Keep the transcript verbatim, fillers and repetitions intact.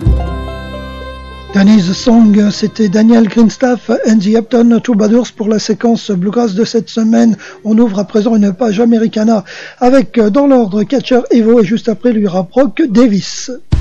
Danny's Song, c'était Daniel Greenstaff and the Upton Troubadours pour la séquence Bluegrass de cette semaine. On ouvre à présent une page Americana avec, dans l'ordre, Catcher Evo et juste après lui rap rock Davis.